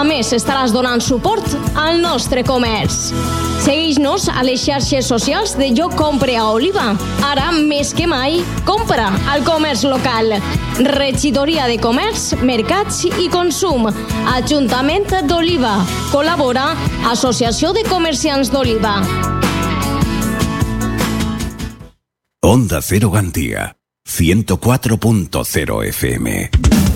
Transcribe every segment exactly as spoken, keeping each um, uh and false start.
A més, estaràs donant suport al nostre comerç. Segueix-nos a les xarxes socials de Jo Compre a Oliva. Ara, més que mai, compra al comerç local. Regidoria de Comerç, Mercats i Consum. Ajuntament d'Oliva. Col·labora Associació de Comerciants d'Oliva. Onda Cero Gandía, ciento cuatro punto cero F M.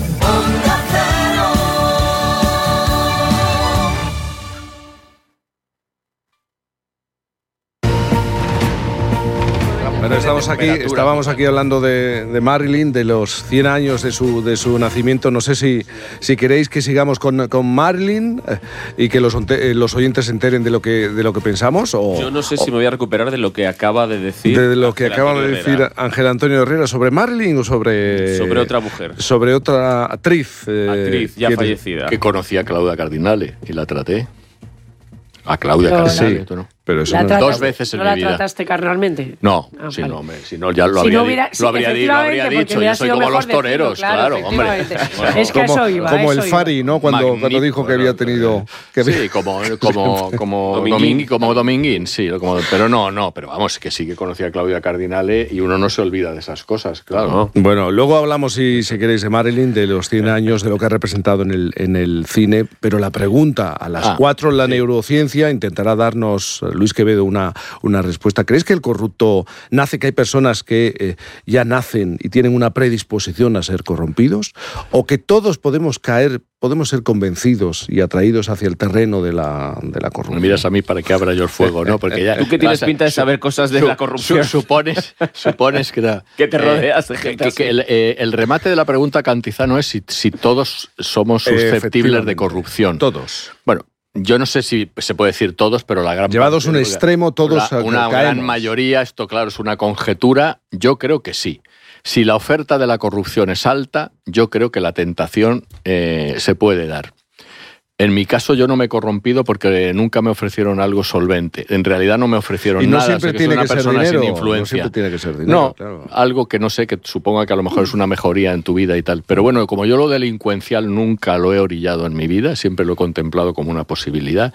Bueno, estamos aquí, estábamos aquí hablando de, de Marilyn, de los cien años de su, de su nacimiento. No sé si, si queréis que sigamos con, con Marilyn eh, y que los, los oyentes se enteren de lo que, de lo que pensamos. O, Yo no sé o, si me voy a recuperar de lo que acaba de decir. De lo que Ángel acaba Antonio de decir Herrera. Ángel Antonio Herrera sobre Marilyn o sobre... Sobre otra mujer. Sobre otra actriz. Eh, actriz ya que, fallecida. Que conocía a Claudia Cardinale y la traté. A Claudia Pero, Cardinale, sí, tú no. Pero eso ¿La no tratas, dos veces en ¿no mi la vida. trataste carnalmente? No, Ah, si vale. no, hombre, si no ya lo Si habría, no hubiera- di- sí, lo habría, di- lo habría efectivamente, dicho. porque hubiera Yo soy sido como mejor los decirlo, toreros, claro, claro, hombre. efectivamente. Bueno, Es que como, eso iba, como eso el iba. Fari, ¿no? Cuando, Magnífico, cuando dijo que había tenido... Que había- Sí, como, como, como, Dominguín. Dominguín, como Dominguín, sí. Como, pero no, no, pero vamos, que sí que conocía a Claudia Cardinale y uno no se olvida de esas cosas, claro. Bueno, luego hablamos, si, si queréis, de Marilyn, de los cien años, de lo que ha representado en el, en el cine, pero la pregunta a las Ah, cuatro en la sí. neurociencia intentará darnos, eh, Luis Quevedo, una, una respuesta. ¿Crees que el corrupto nace, que hay personas que eh, ya nacen y tienen una predisposición a ser corrompidos? ¿O que todos podemos caer, podemos ser convencidos y atraídos hacia el terreno de la, de la Me corrupción? miras a mí para que abra yo el fuego, ¿no? Porque ya, Tú que tienes vas a- pinta de su- saber cosas de su- la corrupción. su- supones, supones que, era, Que te rodeas de que- gente que- así. que el, eh, el remate de la pregunta Cantizano es si, si todos somos susceptibles Efectivamente. de corrupción. Todos. Bueno, yo no sé si se puede decir todos, pero la gran Llevados a un porque extremo, todos la- una caemos. gran mayoría, esto claro es una conjetura, yo creo que sí. Si la oferta de la corrupción es alta, yo creo que la tentación eh, se puede dar. En mi caso yo no me he corrompido porque nunca me ofrecieron algo solvente. En realidad no me ofrecieron Y no nada. siempre sé que tiene soy una que ser persona dinero. sin No influencia. siempre tiene que ser dinero, No, claro. algo que no sé, que suponga que a lo mejor es una mejoría en tu vida y tal. Pero bueno, como yo lo delincuencial nunca lo he orillado en mi vida, siempre lo he contemplado como una posibilidad.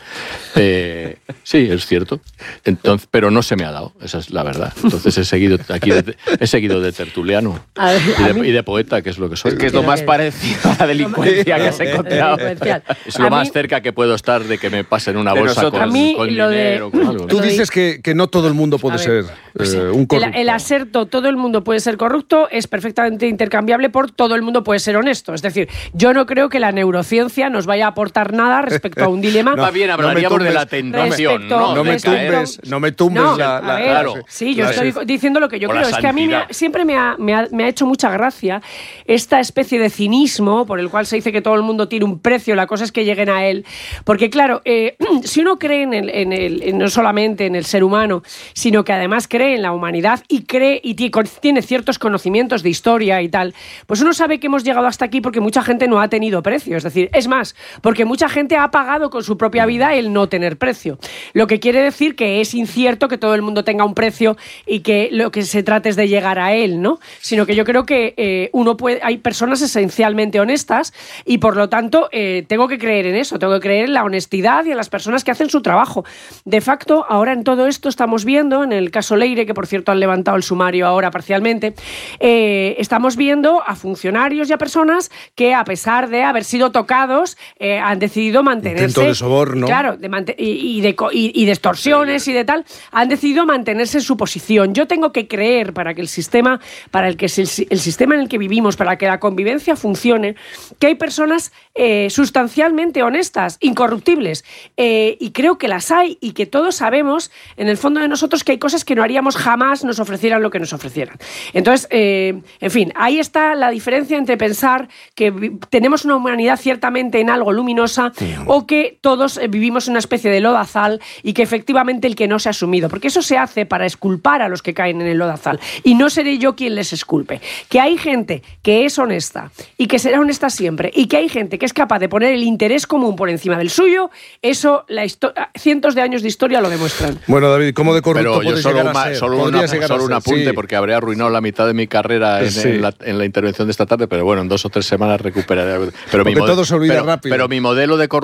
Eh, sí, es cierto. Entonces, pero no se me ha dado, esa es la verdad. Entonces he seguido aquí, de, he seguido de tertuliano A ver, y a de, mí- y de poeta, que es lo que soy. Es que es lo Pero más que- parecido a la delincuencia que has encontrado. Delincuencial. Es lo A más mí- cerca que puedo estar de que me pasen una De bolsa nosotros. con, A mí con lo de- dinero. Con algo, Tú Lo de- dices que, que no todo el mundo puede A ver, ser pues, eh, un el, corrupto. el aserto todo el mundo puede ser corrupto es perfectamente intercambiable por todo el mundo puede ser honesto. Es decir, yo no creo que la neurociencia nos vaya a aportar nada respecto a un dilema. Más bien hablaríamos de la tentación, Respecto- ¿no? No me De caer. tumbes, no me tumbes No, la, a la- ver, claro. sí, yo la- estoy diciendo lo que yo o la creo. Es que a mí me ha- santidad. siempre me ha, me, ha, me ha hecho mucha gracia esta especie de cinismo por el cual se dice que todo el mundo tiene un precio, la cosa es que lleguen a él. Porque claro, eh, si uno cree en el, en el, en no solamente en el ser humano, sino que además cree en la humanidad y cree y ti- con- tiene ciertos conocimientos de historia y tal, pues uno sabe que hemos llegado hasta aquí porque mucha gente no ha tenido precio. Es decir, es más, porque mucha gente ha pagado con su propia vida el no tener precio. Lo que quiere decir que es incierto que todo el mundo tenga un precio y que lo que se trate es de llegar a él, ¿no? Sino que yo creo que eh, uno puede, hay personas esencialmente honestas y por lo tanto eh, tengo que creer en eso, tengo que creer en la honestidad y en las personas que hacen su trabajo. De facto, ahora en todo esto estamos viendo, en el caso Leire, que por cierto han levantado el sumario ahora parcialmente, eh, estamos viendo a funcionarios y a personas que a pesar de haber sido tocados eh, han decidido mantenerse. Intento de soborno. Claro, de mante- y, y de, co- y, y de extorsiones y de tal, han decidido mantenerse en su posición. Yo tengo que creer para que el sistema, para el que es el, si- el sistema en el que vivimos, para que la convivencia funcione, que hay personas eh, sustancialmente honestas, incorruptibles, eh, y creo que las hay y que todos sabemos en el fondo de nosotros que hay cosas que no haríamos jamás nos ofrecieran lo que nos ofrecieran. Entonces, eh, en fin, ahí está la diferencia entre pensar que vi- tenemos una humanidad ciertamente en algo luminosa o que todos eh, vivimos en una especie de lodazal y que efectivamente el que no se ha asumido, porque eso se hace para esculpar a los que caen en el lodazal y no seré yo quien les esculpe. Que hay gente que es honesta y que será honesta siempre y que hay gente que es capaz de poner el interés común por encima del suyo, eso la histo- cientos de años de historia lo demuestran. Bueno, David, ¿cómo de corrupto Pero yo puedes solo, llegar a una- ser? solo, Podrías una- llegar a solo un ser, apunte, sí. porque habré arruinado la mitad de mi carrera en, Sí. en la, en la intervención de esta tarde, pero bueno, en dos o tres semanas recuperaré. Pero Porque mi mode- todo se olvida pero- rápido. Pero mi modelo de corrupción